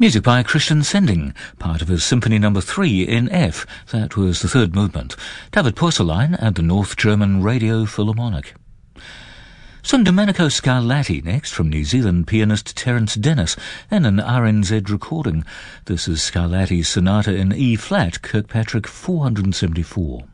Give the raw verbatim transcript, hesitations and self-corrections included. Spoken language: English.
Music by Christian Sending, part of his Symphony Number three in F. That was the third movement. David Porcelain and the North German Radio Philharmonic. Soon Domenico Scarlatti next, from New Zealand pianist Terence Dennis, in an R N Z recording. This is Scarlatti's Sonata in E-flat, Kirkpatrick four seventy-four.